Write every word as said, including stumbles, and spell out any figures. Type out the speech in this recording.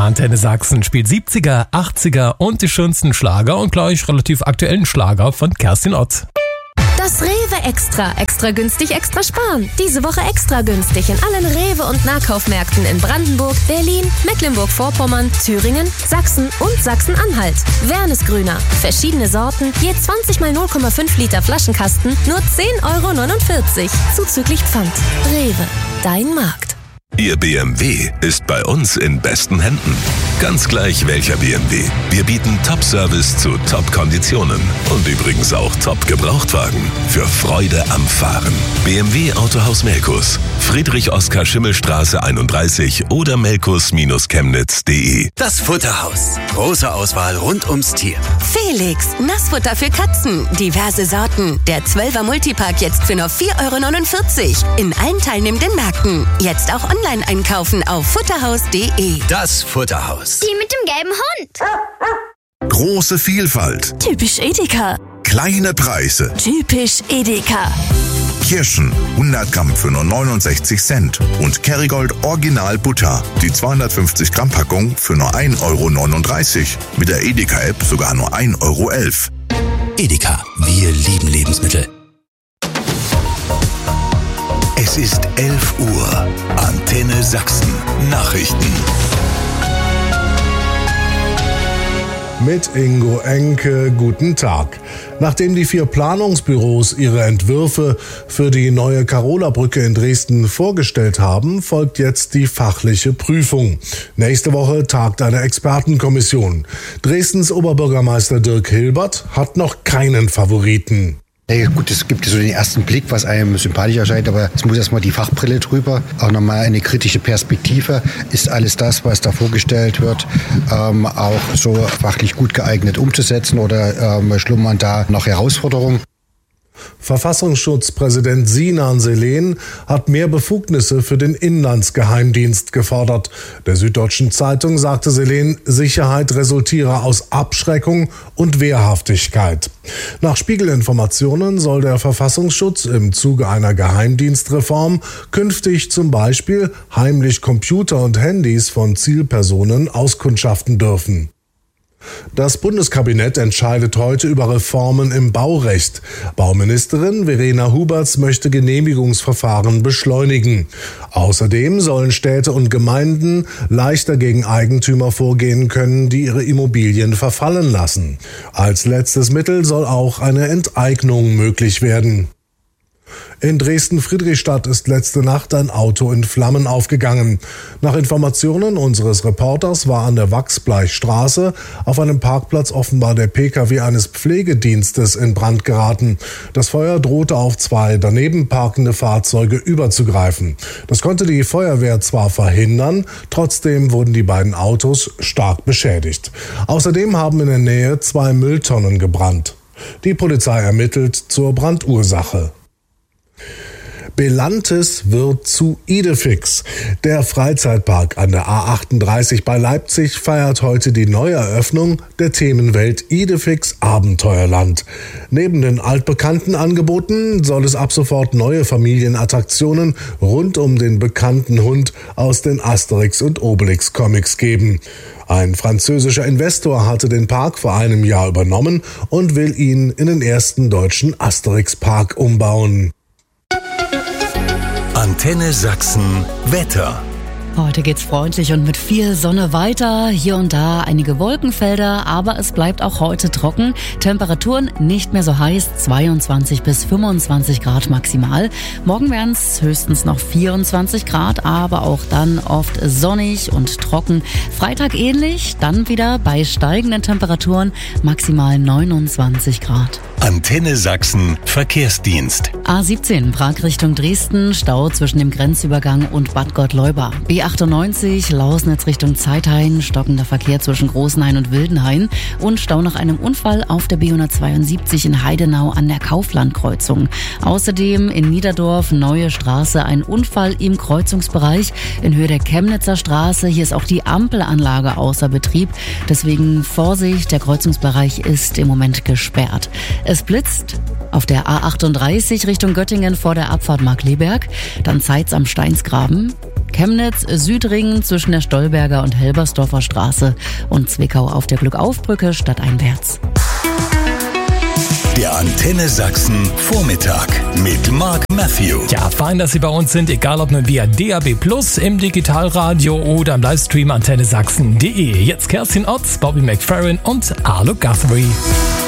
Antenne Sachsen spielt siebziger, achtziger und die schönsten Schlager und gleich relativ aktuellen Schlager von Kerstin Ott. Das Rewe Extra. Extra günstig, extra sparen. Diese Woche extra günstig in allen Rewe- und Nahkaufmärkten in Brandenburg, Berlin, Mecklenburg-Vorpommern, Thüringen, Sachsen und Sachsen-Anhalt. Wernesgrüner. Verschiedene Sorten, je zwanzig mal null Komma fünf Liter Flaschenkasten, nur zehn Euro neunundvierzig. Zuzüglich Pfand. Rewe. Dein Markt. Ihr B M W ist bei uns in besten Händen. Ganz gleich welcher B M W. Wir bieten Top-Service zu Top-Konditionen. Und übrigens auch Top-Gebrauchtwagen. Für Freude am Fahren. B M W Autohaus Melkus. Friedrich-Oskar-Schimmel-Straße einunddreißig oder melkus Chemnitz punkt de. Das Futterhaus. Große Auswahl rund ums Tier. Felix, Nassfutter für Katzen. Diverse Sorten. Der zwölfer Multipack jetzt für nur vier Euro neunundvierzig. In allen teilnehmenden Märkten. Jetzt auch online einkaufen auf futterhaus punkt de. Das Futterhaus. Die mit dem gelben Hund. Große Vielfalt. Typisch Edeka. Kleine Preise. Typisch Edeka. Kirschen hundert Gramm für nur neunundsechzig Cent. Und Kerrygold Original Butter. Die zweihundertfünfzig Gramm Packung für nur ein Euro neununddreißig. Mit der Edeka-App sogar nur ein Euro elf. Edeka. Wir lieben Lebensmittel. Es ist elf Uhr. Antenne Sachsen. Nachrichten. Mit Ingo Enke, guten Tag. Nachdem die vier Planungsbüros ihre Entwürfe für die neue Karola-Brücke in Dresden vorgestellt haben, folgt jetzt die fachliche Prüfung. Nächste Woche tagt eine Expertenkommission. Dresdens Oberbürgermeister Dirk Hilbert hat noch keinen Favoriten. Ja, gut, es gibt so den ersten Blick, was einem sympathisch erscheint, aber es muss erstmal die Fachbrille drüber. Auch nochmal eine kritische Perspektive. Ist alles das, was da vorgestellt wird, ähm, auch so fachlich gut geeignet umzusetzen oder ähm, schlummern da noch Herausforderungen? Verfassungsschutzpräsident Sinan Selen hat mehr Befugnisse für den Inlandsgeheimdienst gefordert. Der Süddeutschen Zeitung sagte Selen, Sicherheit resultiere aus Abschreckung und Wehrhaftigkeit. Nach Spiegelinformationen soll der Verfassungsschutz im Zuge einer Geheimdienstreform künftig zum Beispiel heimlich Computer und Handys von Zielpersonen auskundschaften dürfen. Das Bundeskabinett entscheidet heute über Reformen im Baurecht. Bauministerin Verena Huberts möchte Genehmigungsverfahren beschleunigen. Außerdem sollen Städte und Gemeinden leichter gegen Eigentümer vorgehen können, die ihre Immobilien verfallen lassen. Als letztes Mittel soll auch eine Enteignung möglich werden. In Dresden-Friedrichstadt ist letzte Nacht ein Auto in Flammen aufgegangen. Nach Informationen unseres Reporters war an der Wachsbleichstraße auf einem Parkplatz offenbar der Pkw eines Pflegedienstes in Brand geraten. Das Feuer drohte auf zwei daneben parkende Fahrzeuge überzugreifen. Das konnte die Feuerwehr zwar verhindern, trotzdem wurden die beiden Autos stark beschädigt. Außerdem haben in der Nähe zwei Mülltonnen gebrannt. Die Polizei ermittelt zur Brandursache. Belantes wird zu Idefix. Der Freizeitpark an der A achtunddreißig bei Leipzig feiert heute die Neueröffnung der Themenwelt Idefix Abenteuerland. Neben den altbekannten Angeboten soll es ab sofort neue Familienattraktionen rund um den bekannten Hund aus den Asterix und Obelix Comics geben. Ein französischer Investor hatte den Park vor einem Jahr übernommen und will ihn in den ersten deutschen Asterix-Park umbauen. Antenne Sachsen Wetter. Heute geht's freundlich und mit viel Sonne weiter. Hier und da einige Wolkenfelder, aber es bleibt auch heute trocken. Temperaturen nicht mehr so heiß, zweiundzwanzig bis fünfundzwanzig Grad maximal. Morgen wären es höchstens noch vierundzwanzig Grad, aber auch dann oft sonnig und trocken. Freitag ähnlich, dann wieder bei steigenden Temperaturen maximal neunundzwanzig Grad. Antenne Sachsen Verkehrsdienst. A siebzehn Prag Richtung Dresden, Stau zwischen dem Grenzübergang und Bad Gottleuba. B achtundneunzig Lausnitz Richtung Zeithain, stockender Verkehr zwischen Großenhain und Wildenhain und Stau nach einem Unfall auf der B hundertzweiundsiebzig in Heidenau an der Kauflandkreuzung. Außerdem in Niederdorf neue Straße, ein Unfall im Kreuzungsbereich in Höhe der Chemnitzer Straße. Hier ist auch die Ampelanlage außer Betrieb, deswegen Vorsicht, der Kreuzungsbereich ist im Moment gesperrt. Es blitzt auf der A achtunddreißig Richtung Göttingen vor der Abfahrt Markkleeberg, dann Zeitz am Steinsgraben. Chemnitz, Südring zwischen der Stolberger und Helbersdorfer Straße und Zwickau auf der Glückaufbrücke stadteinwärts. Der Antenne Sachsen Vormittag mit Mark Matthew. Ja, fein, dass Sie bei uns sind, egal ob nur via D A B Plus, im Digitalradio oder im Livestream antenne sachsen punkt de. Jetzt Kerstin Otz, Bobby McFerrin und Arlo Guthrie.